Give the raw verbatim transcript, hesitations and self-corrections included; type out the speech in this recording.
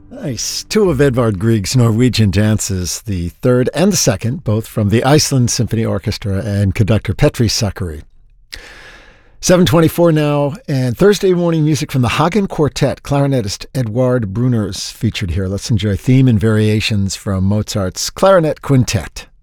Nice. Two of Edvard Grieg's Norwegian dances, the third and the second, both from the Iceland Symphony Orchestra and conductor Petri Sakari. seven twenty-four now, and Thursday morning music from the Hagen Quartet, clarinetist Eduard Bruners featured here. Let's enjoy theme and variations from Mozart's Clarinet Quintet.